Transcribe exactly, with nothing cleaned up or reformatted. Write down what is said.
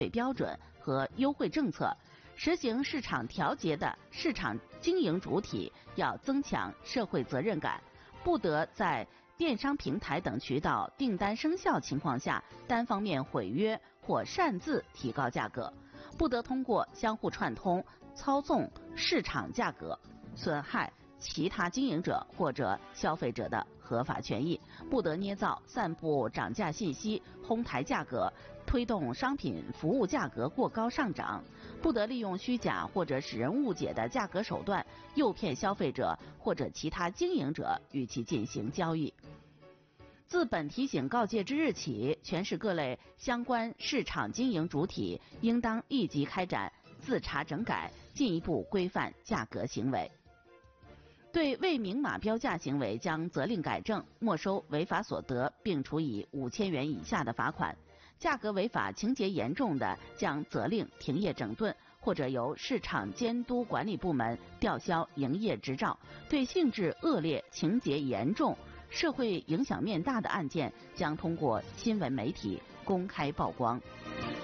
标准和优惠政策，实行市场调节的市场经营主体要增强社会责任感，不得在电商平台等渠道订单生效情况下单方面毁约或擅自提高价格，不得通过相互串通操纵市场价格，损害其他经营者或者消费者的合法权益，不得捏造、散布涨价信息，哄抬价格，推动商品服务价格过高上涨，不得利用虚假或者使人误解的价格手段诱骗消费者或者其他经营者与其进行交易。自本提醒告诫之日起，全市各类相关市场经营主体应当立即开展自查整改，进一步规范价格行为。对未明码标价行为将责令改正，没收违法所得，并处以五千元以下的罚款；价格违法情节严重的，将责令停业整顿，或者由市场监督管理部门吊销营业执照。对性质恶劣、情节严重、社会影响面大的案件，将通过新闻媒体公开曝光。